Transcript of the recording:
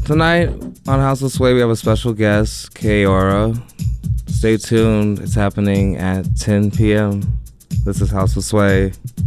Tonight on House of Sway, we have a special guest, Kaora. Stay tuned. It's happening at 10 p.m. This is House of Sway.